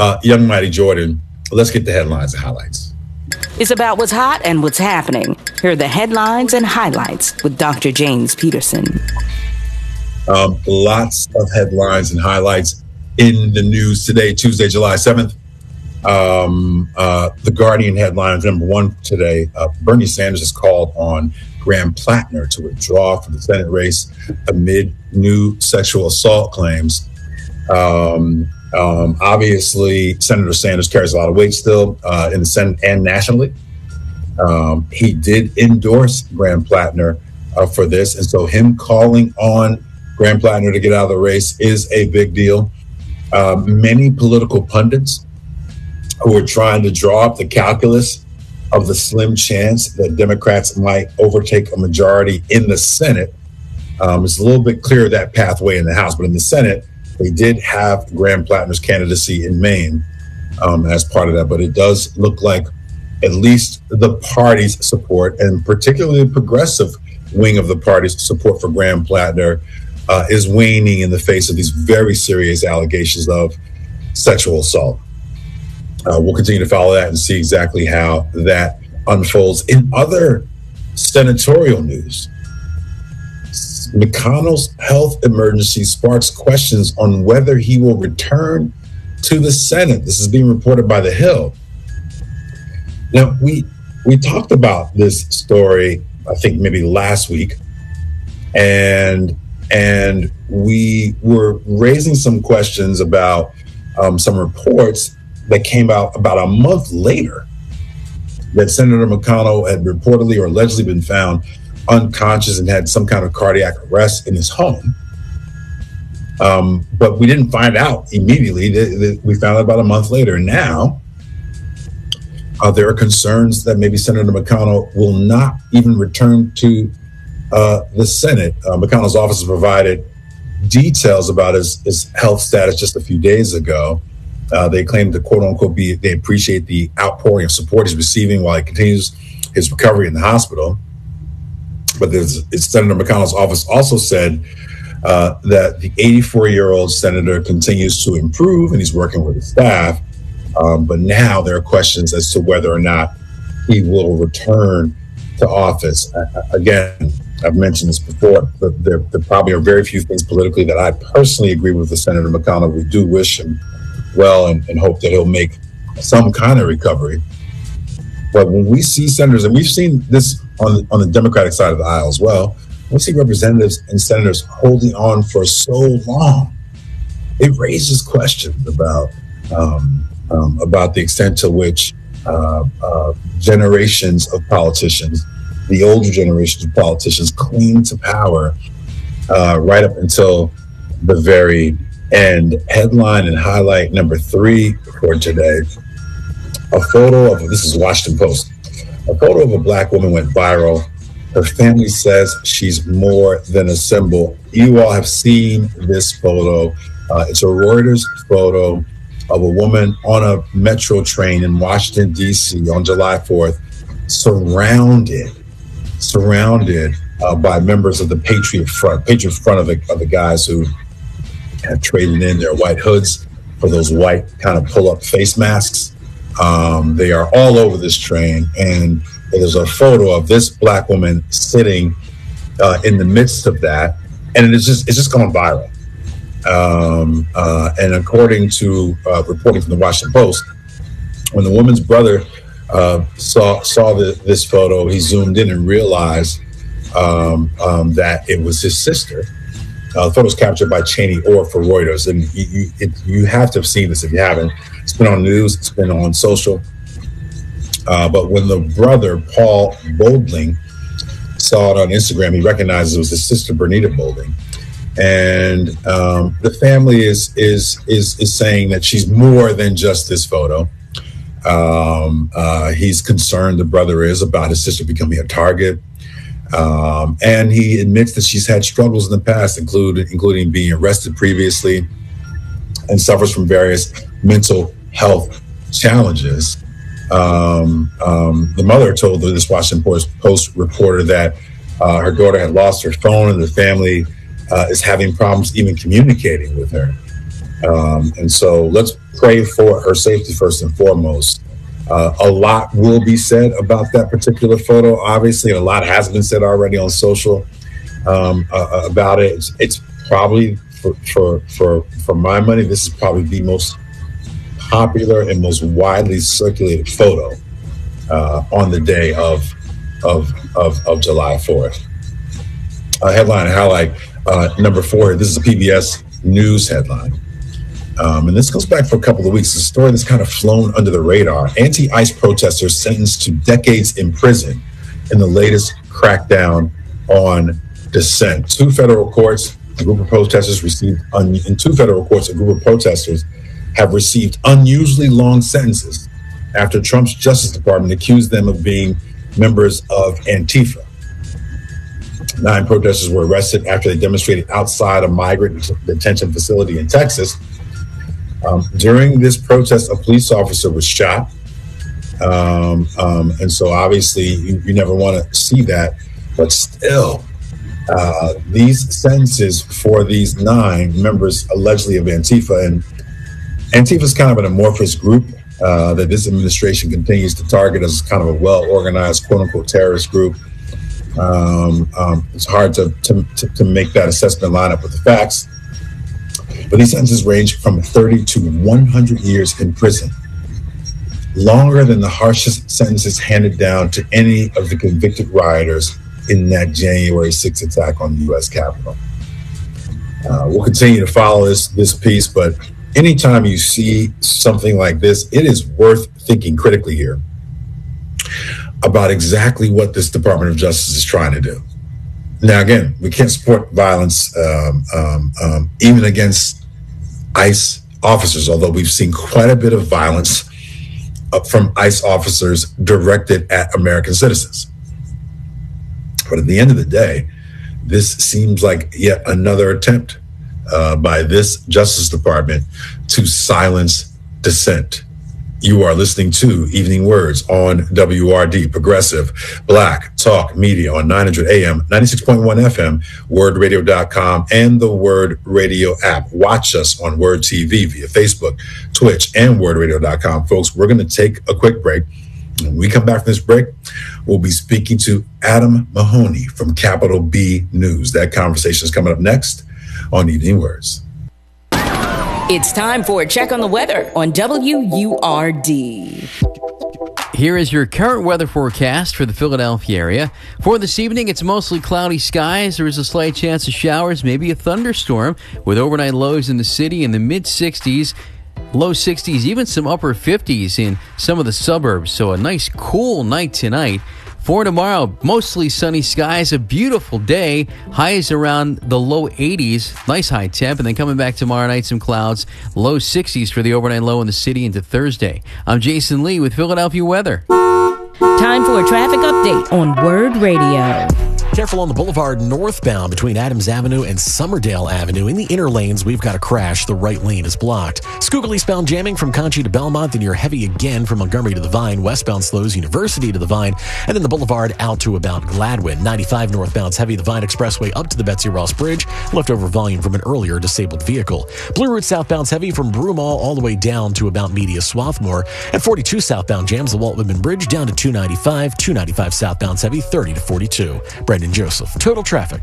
Young Mighty Jordan, let's get the headlines and highlights. It's about what's hot and what's happening. Here are the headlines and highlights with Dr. James Peterson. Lots of headlines and highlights in the news today, Tuesday, July 7th. The Guardian headlines, number one today, Bernie Sanders has called on Graham Plattner to withdraw from the Senate race amid new sexual assault claims. Obviously, Senator Sanders carries a lot of weight still in the Senate and nationally. He did endorse Graham Plattner for this, and so him calling on Graham Plattner to get out of the race is a big deal. Many political pundits who are trying to draw up the calculus of the slim chance that Democrats might overtake a majority in the Senate. It's a little bit clearer that pathway in the House, but in the Senate, they did have Graham Plattner's candidacy in Maine as part of that. But it does look like at least the party's support, and particularly the progressive wing of the party's support for Graham Plattner, is waning in the face of these very serious allegations of sexual assault. We'll continue to follow that and see exactly how that unfolds. In other senatorial news, McConnell's health emergency sparks questions on whether he will return to the Senate. This is being reported by The Hill. Now, we talked about this story, I think maybe last week, and we were raising some questions about some reports that came out about a month later that Senator McConnell had reportedly or allegedly been found unconscious and had some kind of cardiac arrest in his home. But we didn't find out immediately. We found out about a month later. Now, there are concerns that maybe Senator McConnell will not even return to the Senate. McConnell's office has provided details about his health status just a few days ago. They claim to, quote unquote, they appreciate the outpouring of support he's receiving while he continues his recovery in the hospital. But Senator McConnell's office also said that the 84-year-old senator continues to improve and he's working with his staff. But now there are questions as to whether or not he will return to office. Again, I've mentioned this before, but there probably are very few things politically that I personally agree with the Senator McConnell. We do wish him well and hope that he'll make some kind of recovery. But when we see senators, and we've seen this on the Democratic side of the aisle as well, we see representatives and senators holding on for so long, it raises questions about the extent to which generations of politicians, the older generations of politicians, cling to power right up until the very end. Headline and highlight number 3 for today. A photo of, this is Washington Post, a photo of a Black woman went viral. Her family says she's more than a symbol. You all have seen this photo. It's a Reuters photo of a woman on a metro train in Washington, D.C. on July 4th, surrounded by members of the Patriot Front of the guys who have traded in their white hoods for those white kind of pull-up face masks. They are all over this train, and there's a photo of this Black woman sitting in the midst of that, and it's just gone viral. And according to reporting from the Washington Post, when the woman's brother saw this photo, he zoomed in and realized that it was his sister. The photo was captured by Cheney Orr for Reuters, and you have to have seen this if you haven't. It's been on news, it's been on social. But when the brother, Paul Boldling, saw it on Instagram, he recognized it was his sister, Bernita Boldling. And the family is saying that she's more than just this photo. He's concerned, the brother is, about his sister becoming a target. And he admits that she's had struggles in the past, including being arrested previously, and suffers from various mental health challenges. The mother told this Washington Post reporter that her daughter had lost her phone and the family is having problems even communicating with her. And so let's pray for her safety first and foremost. A lot will be said about that particular photo, obviously, and a lot has been said already on social about it. It's probably, for my money, this is probably the most popular and most widely circulated photo on the day of July 4th. Headline highlight number 4. This is a PBS News headline. And this goes back for a couple of weeks. It's a story that's kind of flown under the radar. Anti-ICE protesters sentenced to decades in prison in the latest crackdown on dissent. Two federal courts, a group of protesters have received unusually long sentences after Trump's Justice Department accused them of being members of Antifa. 9 protesters were arrested after they demonstrated outside a migrant detention facility in Texas. During this protest, a police officer was shot. And so obviously you never want to see that, but still, these sentences for these 9 members allegedly of Antifa, and Antifa is kind of an amorphous group that this administration continues to target as kind of a well-organized, quote-unquote, terrorist group. It's hard to make that assessment line up with the facts. But these sentences range from 30 to 100 years in prison, longer than the harshest sentences handed down to any of the convicted rioters in that January 6th attack on the U.S. Capitol. We'll continue to follow this piece, but anytime you see something like this, it is worth thinking critically here about exactly what this Department of Justice is trying to do. Now, again, we can't support violence even against ICE officers, although we've seen quite a bit of violence from ICE officers directed at American citizens. But at the end of the day, this seems like yet another attempt by this Justice Department to silence dissent. You are listening to Evening Words on WRD, Progressive Black Talk Media on 900 AM, 96.1 FM, wordradio.com, and the Word Radio app. Watch us on Word TV via Facebook, Twitch, and wordradio.com. Folks, we're going to take a quick break. When we come back from this break, we'll be speaking to Adam Mahoney from Capital B News. That conversation is coming up next on Evening Words. It's time for a check on the weather on WURD. Here is your current weather forecast for the Philadelphia area. For this evening, it's mostly cloudy skies. There is a slight chance of showers, maybe a thunderstorm, with overnight lows in the city in the mid-60s, low 60s, even some upper 50s in some of the suburbs. So a nice cool night tonight. For tomorrow, mostly sunny skies, a beautiful day, highs around the low 80s, nice high temp, and then coming back tomorrow night, some clouds, low 60s for the overnight low in the city into Thursday. I'm Jason Lee with Philadelphia Weather. Time for a traffic update on Word Radio. Careful on the boulevard northbound between Adams Avenue and Somerdale Avenue. In the inner lanes, we've got a crash. The right lane is blocked. Schuylkill eastbound jamming from Conchi to Belmont, then you're heavy again from Montgomery to the Vine. Westbound slows University to the Vine, and then the boulevard out to about Gladwin. 95 northbound's heavy, the Vine Expressway up to the Betsy Ross Bridge. Leftover volume from an earlier disabled vehicle. Blue Route southbound's heavy from Broomall all the way down to about Media Swarthmore. And 42 southbound jams the Walt Whitman Bridge down to 295. 295 southbound's heavy, 30 to 42. Brendan Joseph, Total Traffic.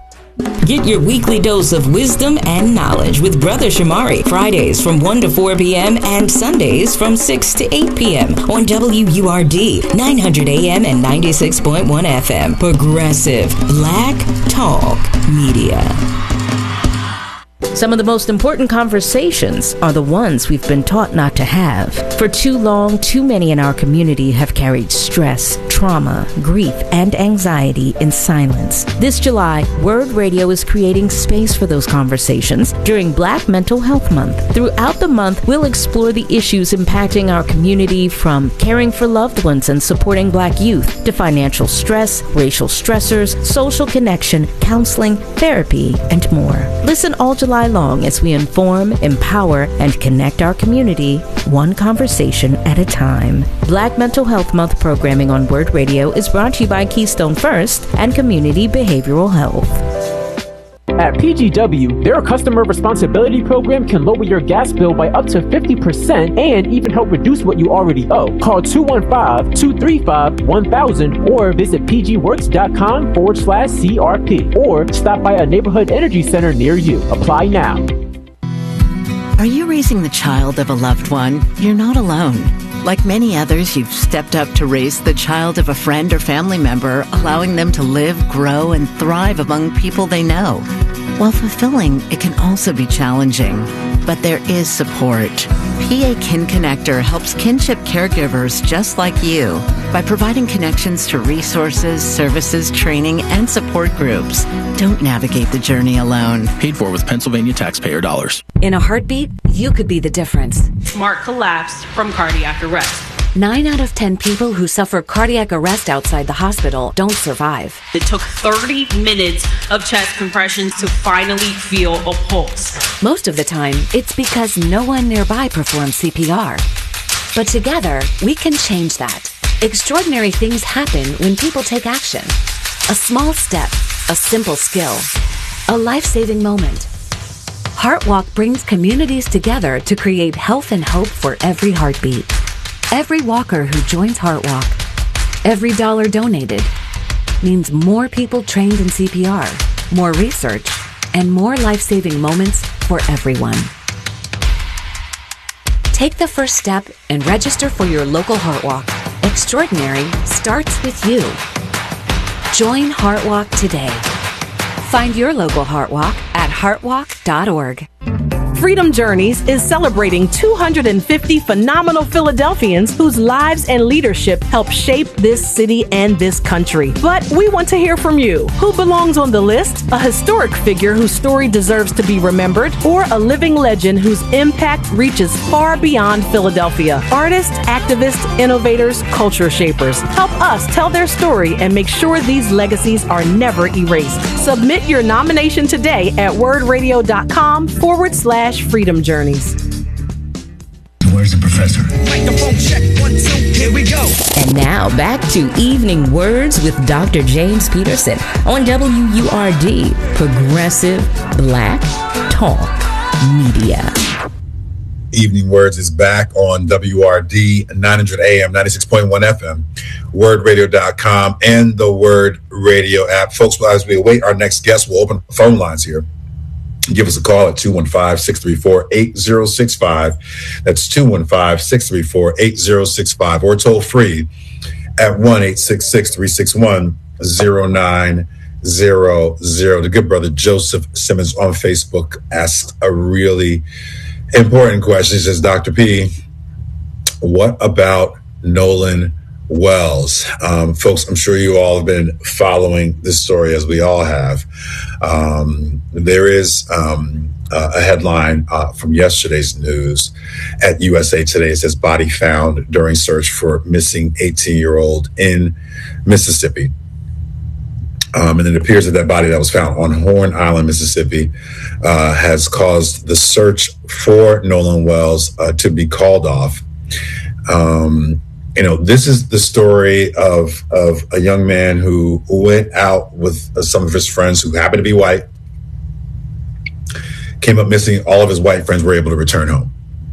Get your weekly dose of wisdom and knowledge with Brother Shamari, Fridays from 1 to 4 p.m. and Sundays from 6 to 8 p.m. on WURD, 900 AM and 96.1 FM. Progressive Black Talk Media. Some of the most important conversations are the ones we've been taught not to have. For too long, too many in our community have carried stress, trauma, grief, and anxiety in silence. This July, Word Radio is creating space for those conversations during Black Mental Health Month. Throughout the month, we'll explore the issues impacting our community, from caring for loved ones and supporting Black youth to financial stress, racial stressors, social connection, counseling, therapy, and more. Listen all July long as we inform, empower, and connect our community, one conversation at a time. Black Mental Health Month programming on Word Radio is brought to you by Keystone First and Community Behavioral Health. At PGW, their customer responsibility program can lower your gas bill by up to 50% and even help reduce what you already owe. Call 215-235-1000 or visit pgworks.com/CRP or stop by a neighborhood energy center near you. Apply now. Are you raising the child of a loved one? You're not alone. Like many others, you've stepped up to raise the child of a friend or family member, allowing them to live, grow, and thrive among people they know. While fulfilling, it can also be challenging. But there is support. PA Kin Connector helps kinship caregivers just like you by providing connections to resources, services, training, and support groups. Don't navigate the journey alone. Paid for with Pennsylvania taxpayer dollars. In a heartbeat, you could be the difference. Mark collapsed from cardiac arrest. 9 out of 10 people who suffer cardiac arrest outside the hospital don't survive. It took 30 minutes of chest compressions to finally feel a pulse. Most of the time, it's because no one nearby performs CPR. But together, we can change that. Extraordinary things happen when people take action. A small step, a simple skill, a life-saving moment. HeartWalk brings communities together to create health and hope for every heartbeat. Every walker who joins HeartWalk, every dollar donated, means more people trained in CPR, more research, and more life-saving moments for everyone. Take the first step and register for your local HeartWalk. Extraordinary starts with you. Join HeartWalk today. Find your local HeartWalk at heartwalk.org. Freedom Journeys is celebrating 250 phenomenal Philadelphians whose lives and leadership help shape this city and this country. But we want to hear from you. Who belongs on the list? A historic figure whose story deserves to be remembered, or a living legend whose impact reaches far beyond Philadelphia? Artists, activists, innovators, culture shapers. Help us tell their story and make sure these legacies are never erased. Submit your nomination today at wordradio.com/Freedom Journeys. Where's the professor? Microphone check, 1, 2, here we go. And now back to Evening Words with Dr. James Peterson on WURD, Progressive Black Talk Media. Evening Words is back on WRD 900 AM, 96.1 FM, wordradio.com, and the Word Radio app. Folks, as we await our next guest, we'll open the phone lines here. Give us a call at 215-634-8065. That's 215-634-8065, or toll free at 1-866-361-0900. The good brother Joseph Simmons on Facebook asked a really important question. He says, Dr. P, what about Nolan Wells? Folks, I'm sure you all have been following this story, as we all have. There is a headline from yesterday's news at USA Today. It says, body found during search for missing 18-year-old in Mississippi. And it appears that body that was found on Horn Island, Mississippi, has caused the search for Nolan Wells to be called off. This is the story of a young man who went out with some of his friends who happened to be white, came up missing. All of his white friends were able to return home.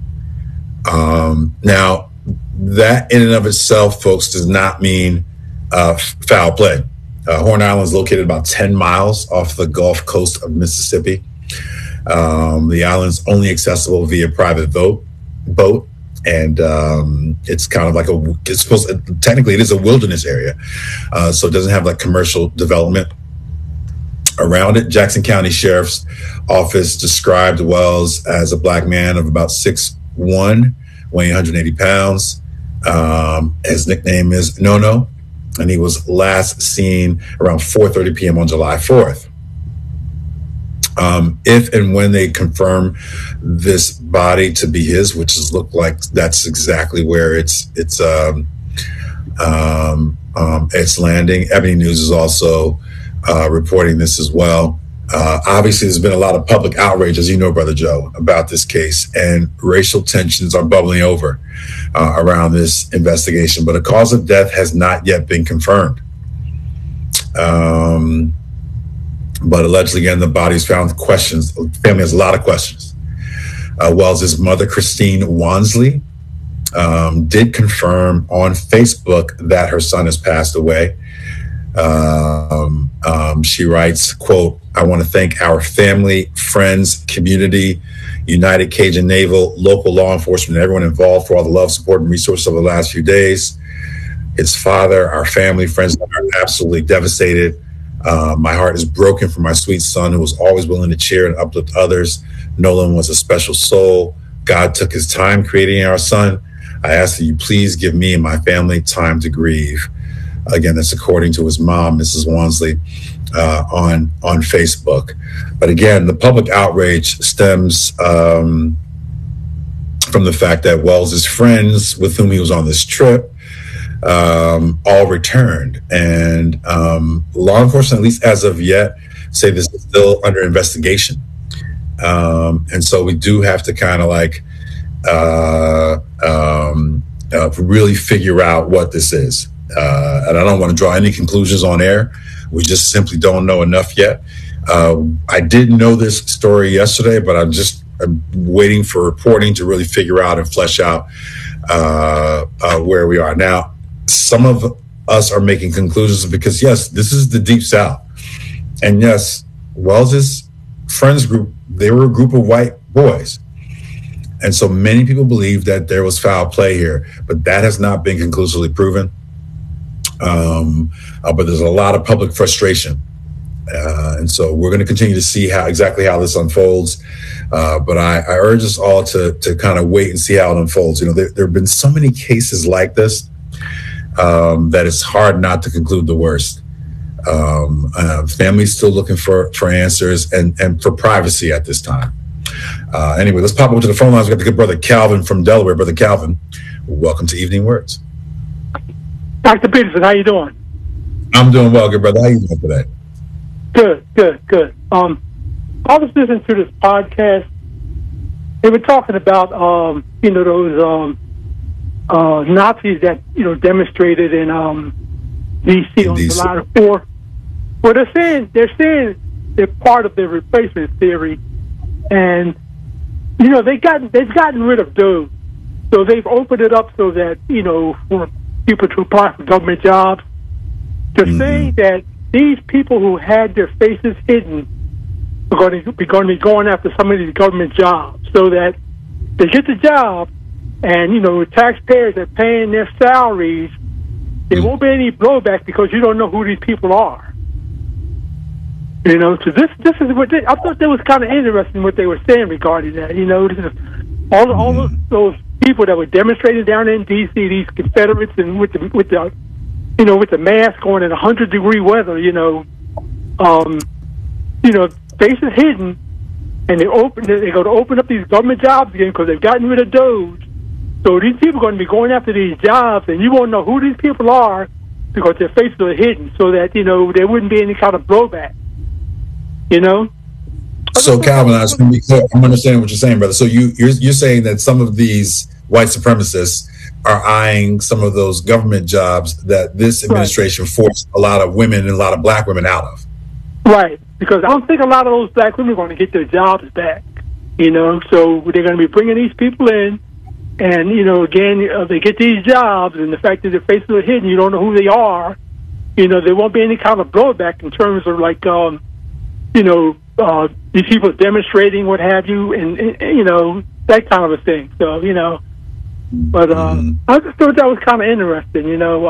Now, that in and of itself, folks, does not mean foul play. Horn Island is located about 10 miles off the Gulf Coast of Mississippi. The island's only accessible via private boat. And it's kind of like technically it is a wilderness area. So it doesn't have like commercial development around it. Jackson County Sheriff's Office described Wells as a black man of about 6'1", weighing 180 pounds. His nickname is No-No, and he was last seen around 4:30 p.m. on July 4th. If and when they confirm this body to be his, which is look like that's exactly where it's landing. Ebony News is also reporting this as well. Obviously, there's been a lot of public outrage, as you know, Brother Joe, about this case, and racial tensions are bubbling over around this investigation. But a cause of death has not yet been confirmed. But allegedly, again, the body's found with questions. The family has a lot of questions. Wells's mother, Christine Wansley, did confirm on Facebook that her son has passed away. She writes, quote, "I want to thank our family, friends, community, United Cajun Naval, local law enforcement, and everyone involved for all the love, support, and resources over the last few days. His father, our family, friends are absolutely devastated. My heart is broken for my sweet son who was always willing to cheer and uplift others. Nolan was a special soul. God took his time creating our son. I ask that you please give me and my family time to grieve." Again, that's according to his mom, Mrs. Wansley, on Facebook. But again, the public outrage stems from the fact that Wells's friends with whom he was on this trip all returned. And law enforcement, at least as of yet, say this is still under investigation. And so we do have to kind of like really figure out what this is. And I don't want to draw any conclusions on air. We just simply don't know enough yet. I did know this story yesterday, but I'm waiting for reporting to really figure out and flesh out where we are. Now, some of us are making conclusions because, yes, this is the Deep South. And yes, Wells's friends group, they were a group of white boys. And so many people believe that there was foul play here, but that has not been conclusively proven. But there's a lot of public frustration. And so we're going to continue to see exactly how this unfolds. But I urge us all to kind of wait and see how it unfolds. You know, there have been so many cases like this that it's hard not to conclude the worst. Families still looking for answers and for privacy at this time. Anyway, let's pop over to the phone lines. We've got the good brother Calvin from Delaware. Brother Calvin, welcome to Evening Words. Dr. Peterson, how you doing? I'm doing well, good brother. How you doing today? Good. I was listening to this podcast. They were talking about, those Nazis that, demonstrated in D.C. on July 4th. Well, they're saying they're part of the replacement theory, and they've gotten rid of those, so they've opened it up so that for people to apply for government jobs. To say that these people who had their faces hidden are going to be going after some of these government jobs, so that they get the job, and taxpayers are paying their salaries. There won't be any blowback because you don't know who these people are. So this is what I thought that was kind of interesting what they were saying regarding that. This is all of those people that were demonstrating down in D.C., these Confederates, and with the mask on in 100-degree weather, faces hidden, and they go to open up these government jobs again because they've gotten rid of those. So these people are going to be going after these jobs, and you won't know who these people are because their faces are hidden, so that there wouldn't be any kind of blowback. So Calvin, I just want to be clear. I'm understanding what you're saying, brother. So you're saying that some of these white supremacists are eyeing some of those government jobs that this administration forced a lot of women and a lot of black women out of. Right, because I don't think a lot of those black women are going to get their jobs back. So they're going to be bringing these people in, and again, they get these jobs, and the fact that their faces are hidden, you don't know who they are. There won't be any kind of blowback in terms of like, these people demonstrating what have you, and that kind of a thing. So but I just thought that was kind of interesting.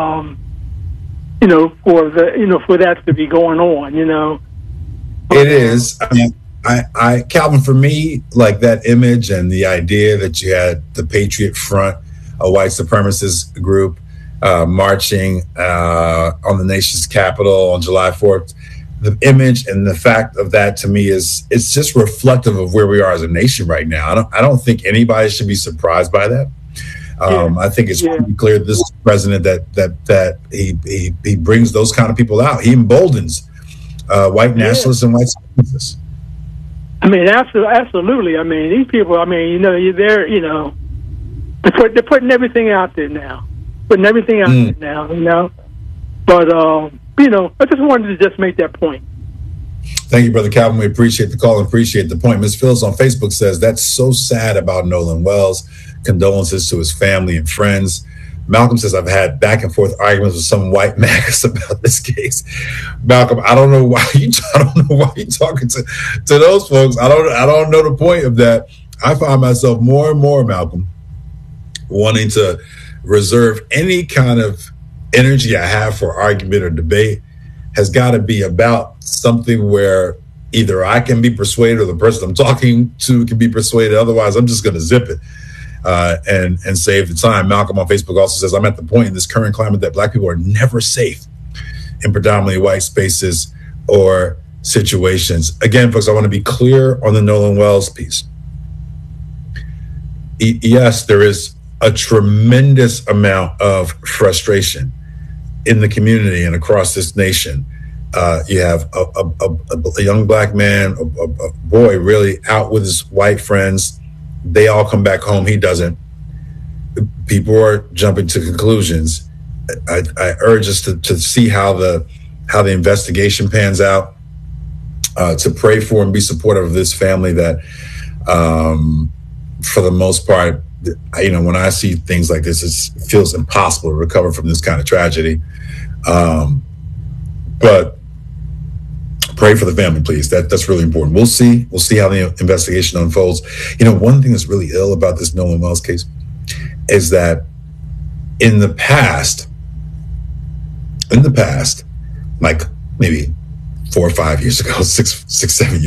For that to be going on. It is. I mean, I Calvin, for me, like that image and the idea that you had the Patriot Front, a white supremacist group, marching on the nation's capital on July 4th. The image and the fact of that to me it's just reflective of where we are as a nation right now. I don't think anybody should be surprised by that. I think it's pretty clear this is the president that he brings those kind of people out. He emboldens white nationalists and white supremacists. I mean, absolutely. I mean, these people. I mean, they're putting everything out there now. But Mm. I just wanted to just make that point. Thank you, Brother Calvin. We appreciate the call and appreciate the point. Ms. Phillips on Facebook says, that's so sad about Nolan Wells. Condolences to his family and friends. Malcolm says, I've had back and forth arguments with some white magas about this case. Malcolm, I don't know why you're talking to those folks. I don't know the point of that. I find myself more and more, Malcolm, wanting to reserve any kind of energy I have for argument or debate has got to be about something where either I can be persuaded or the person I'm talking to can be persuaded. Otherwise, I'm just going to zip it and save the time. Malcolm on Facebook also says, I'm at the point in this current climate that Black people are never safe in predominantly white spaces or situations. Again, folks, I want to be clear on the Nolan Wells piece. Yes, there is a tremendous amount of frustration in the community and across this nation. You have a young Black man, a boy really out with his white friends. They all come back home. He doesn't. People are jumping to conclusions. I urge us to see how the investigation pans out, to pray for and be supportive of this family that, for the most part, when I see things like this, it feels impossible to recover from this kind of tragedy. But pray for the family, please. That's really important. We'll see how the investigation unfolds. One thing that's really ill about this Nolan Wells case is that in the past, like maybe 4 or 5 years ago, 6, 7